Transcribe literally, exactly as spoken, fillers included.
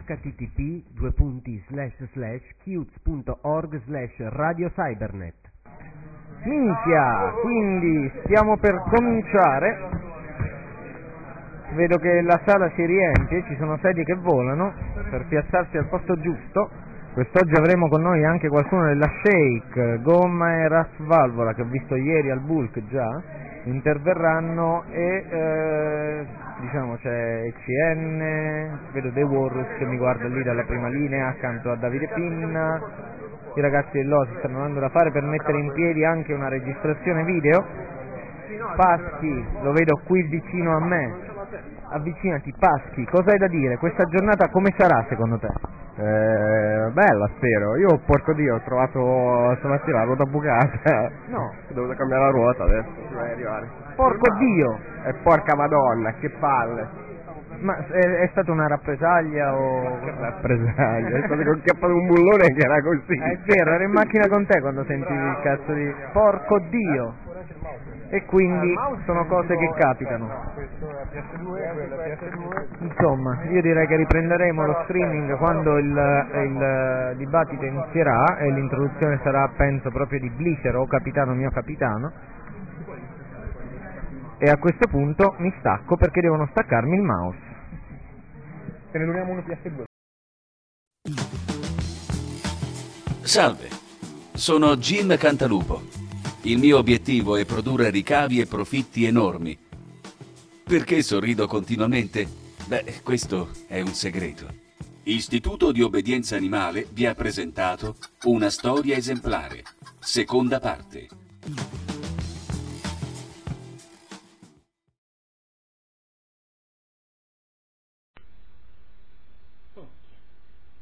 h t t p due punti slash slash chiuz punto org slash radio cybernet. Minchia, quindi stiamo per cominciare. Vedo che la sala si riempie, ci sono sedie che volano per piazzarsi al posto giusto. Quest'oggi avremo con noi anche qualcuno della Shake, Gomma e Ras Valvola, che ho visto ieri al Bulk già, interverranno e eh, diciamo c'è E C N, vedo The Warrus che mi guarda lì dalla prima linea accanto a Davide Pinna, i ragazzi dell'O S I stanno dando da fare per mettere in piedi anche una registrazione video. Paschi, lo vedo qui vicino a me, avvicinati. Paschi, cosa hai da dire? Questa giornata come sarà secondo te? Eh, bella spero, io porco Dio ho trovato stamattina la ruota bucata. No, ho dovuto cambiare la ruota adesso prima di arrivare. Porco Dio! E porca madonna, che palle! Ma è, è stata una rappresaglia o... Che rappresaglia, è stato concappato un bullone che era così. È vero, ero in macchina con te quando sentivi il cazzo di... Porco Dio! E quindi sono cose che capitano. Insomma, io direi che riprenderemo lo streaming quando il, il dibattito inizierà e l'introduzione sarà, penso, proprio di Bleacher o Capitano mio capitano. E a questo punto mi stacco perché devono staccarmi il mouse. Se ne dobbiamo uno P S due. Salve, sono Jim Cantalupo. Il mio obiettivo è produrre ricavi e profitti enormi. Perché sorrido continuamente? Beh, questo è un segreto. Istituto di Obbedienza Animale vi ha presentato Una storia esemplare, seconda parte.